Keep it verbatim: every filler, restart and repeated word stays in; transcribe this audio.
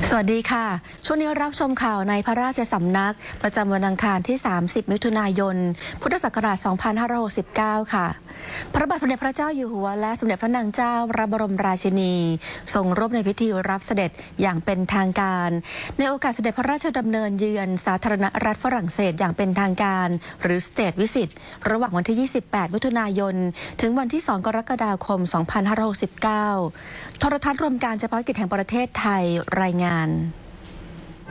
สวัสดีค่ะช่วงนี้รับชมข่าวในพระราชสำนักประจำวันอังคารที่ สามสิบ มิถุนายน พุทธศักราช สองพันห้าร้อยหกสิบเก้า ค่ะ พระบาทสมเด็จพระเจ้าอยู่หัวและสมเด็จพระนางเจ้าพระบรมราชินีทรงร่วมในพิธีรับเสด็จอย่างเป็นทางการ ในโอกาสเสด็จพระราชดำเนินเยือนสาธารณรัฐฝรั่งเศสอย่างเป็นทางการหรือ State Visit ระหว่างวันที่ ยี่สิบแปด มิถุนายน ถึงวันที่ สอง กรกฎาคม สองพันห้าร้อยหกสิบเก้า โทรทัศน์รวมการเฉพาะกิจแห่งประเทศไทยรายงาน